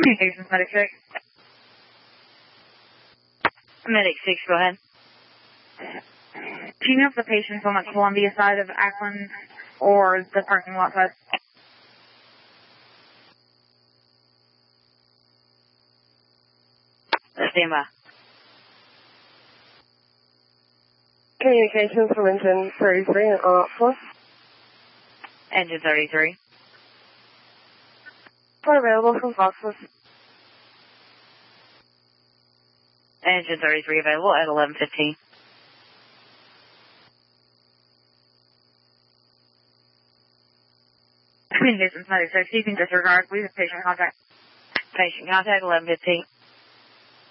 Communications, Medic 6. Medic 6, go ahead. Do you know if the patient's on the Columbia side of Akron or the parking lot side? Stand by. Communications from engine 33 and on Engine 33. Report available from Foxwoods. Engine 33 available at 11:15. Communications, Medic 6. You can disregard. We have patient contact. Patient contact 11:15.